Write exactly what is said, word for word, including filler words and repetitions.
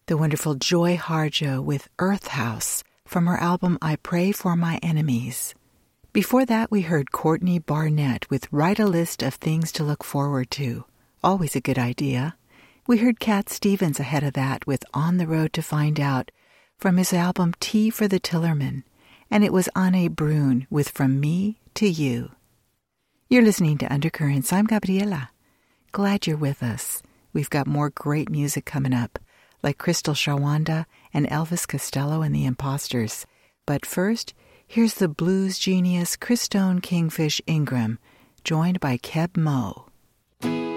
The wonderful Joy Harjo with Earth House from her album I Pray for My Enemies. Before that, we heard Courtney Barnett with Write a List of Things to Look Forward to. Always a good idea. We heard Cat Stevens ahead of that with On the Road to Find Out from his album Tea for the Tillerman. And it was Anne Brun with From Me to You. You're listening to Undercurrents. I'm Gabriela. Glad you're with us. We've got more great music coming up, like Crystal Shawanda and Elvis Costello and the Imposters. But first, here's the blues genius Christone Kingfish Ingram, joined by Keb Mo.